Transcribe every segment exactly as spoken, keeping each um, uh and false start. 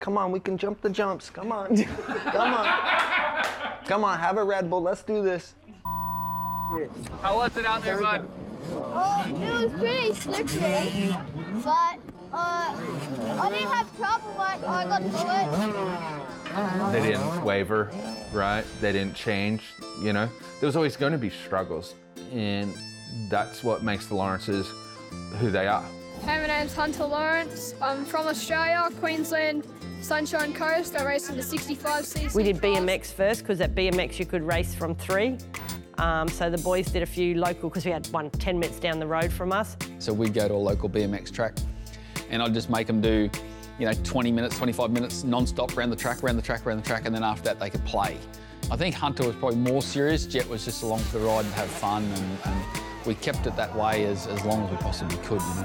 Come on, we can jump the jumps. Come on. Come on. Come on, have a Red Bull. Let's do this. How was it out there, bud? Oh, it was pretty slippery, but uh, I didn't have trouble when I got to it. They didn't waver, right? They didn't change, you know? There was always going to be struggles, and that's what makes the Lawrences who they are. Hey, my name's Hunter Lawrence. I'm from Australia, Queensland, Sunshine Coast. I race in the sixty-five c c. We did B M X first, because at B M X you could race from three. Um, so the boys did a few local, because we had one ten minutes down the road from us. So we'd go to a local B M X track, and I'd just make them do, you know, twenty minutes, twenty-five minutes non-stop around the track, around the track, around the track, and then after that they could play. I think Hunter was probably more serious. Jet was just along for the ride and have fun, and, and we kept it that way as, as long as we possibly could, you know.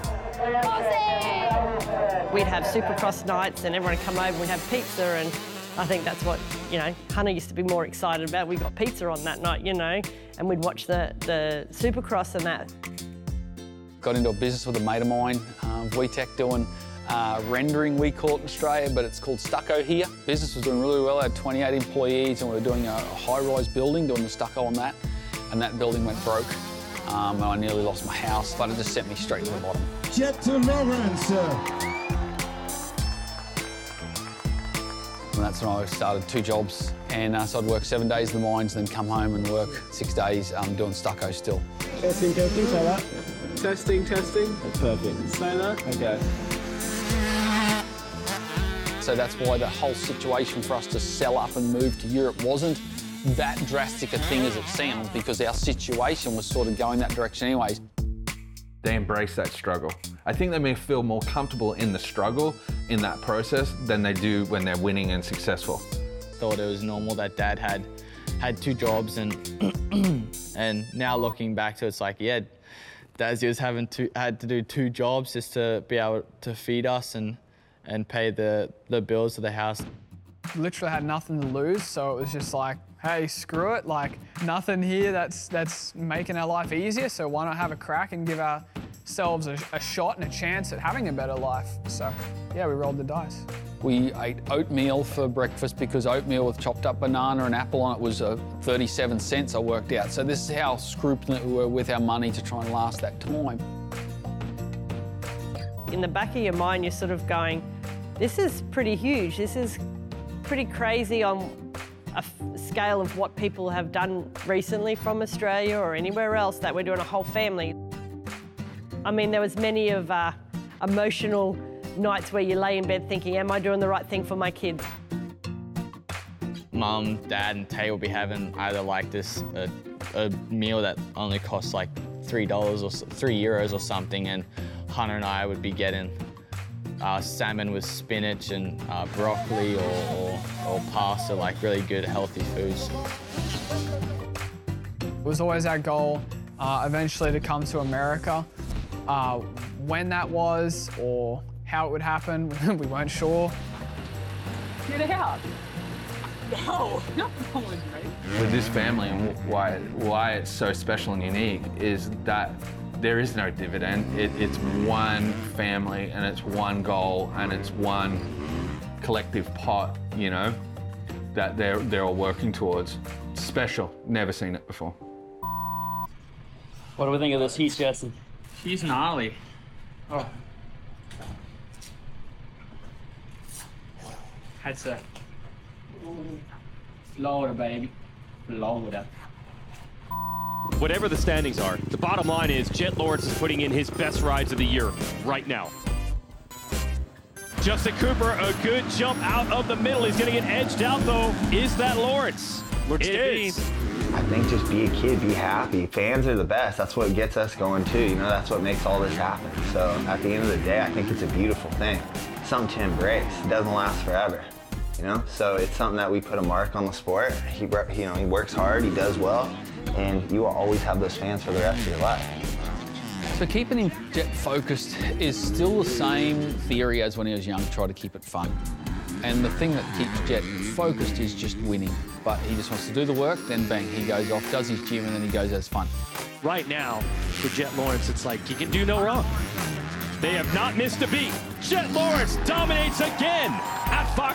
We'd have Supercross nights and everyone would come over and we'd have pizza, and I think that's what, you know, Hunter used to be more excited about. We got pizza on that night, you know, and we'd watch the, the Supercross and that. Got into a business with a mate of mine, um, VTech, doing uh, rendering, we call it in Australia, but it's called stucco here. Business was doing really well. I had twenty-eight employees, and we were doing a, a high-rise building, doing the stucco on that, and that building went broke. Um, and I nearly lost my house, but it just sent me straight to the bottom. Jet to Lawrence. And that's when I started two jobs, and uh, so I'd work seven days in the mines, then come home and work six days um, doing stucco still. Testing, testing, say that. Testing, testing. That's perfect. Say that. Okay. So that's why the whole situation for us to sell up and move to Europe wasn't that drastic a thing as it sounds, because our situation was sort of going that direction anyways. They embrace that struggle. I think they may feel more comfortable in the struggle, in that process, than they do when they're winning and successful. Thought it was normal that Dad had had two jobs, and and now looking back to it, it's like, yeah, Dazzy was having to had to do two jobs just to be able to feed us and and pay the the bills of the house. Literally had nothing to lose, so it was just like, hey, screw it, like nothing here that's that's making our life easier, so why not have a crack and give ourselves a, a shot and a chance at having a better life. So yeah, we rolled the dice. We ate oatmeal for breakfast because oatmeal with chopped up banana and apple on it was uh, thirty-seven cents, I worked out. So this is how scrupulous we were with our money to try and last that time. In the back of your mind, you're sort of going, this is pretty huge. This is pretty crazy on a f scale of what people have done recently from Australia or anywhere else, that we're doing a whole family. I mean, there was many of uh, emotional nights where you lay in bed thinking, am I doing the right thing for my kids? Mum, Dad, and Tay will be having either like this a, a meal that only costs like three dollars or three euros or something, and Hunter and I would be getting uh, salmon with spinach and uh, broccoli or, or, or pasta, like really good healthy foods. It was always our goal uh, eventually to come to America. Uh, when that was or how it would happen, we weren't sure. Get out. No, no, no one's right. With this family, and why, why it's so special and unique is that there is no dividend. It, it's one family, and it's one goal, and it's one collective pot, you know, that they're, they're all working towards. Special, never seen it before. What do we think of this heat, Justin? She's gnarly. Oh. That's a Florida, baby. Florida. Whatever the standings are, the bottom line is Jet Lawrence is putting in his best rides of the year right now. Justin Cooper, a good jump out of the middle. He's going to get edged out, though. Is that Lawrence? Looks it is. is. I think just be a kid, be happy. Fans are the best. That's what gets us going too. You know, that's what makes all this happen. So at the end of the day, I think it's a beautiful thing. Something to embrace. It doesn't last forever. You know, so it's something that we put a mark on the sport. He, you know, he works hard, he does well, and you will always have those fans for the rest of your life. So keeping him Jet focused is still the same theory as when he was young, try to keep it fun. And the thing that keeps Jet focused is just winning. But he just wants to do the work, then bang, he goes off, does his gym, and then he goes, has fun. Right now, for Jet Lawrence, it's like he can do no wrong. They have not missed a beat. Jet Lawrence dominates again at Fox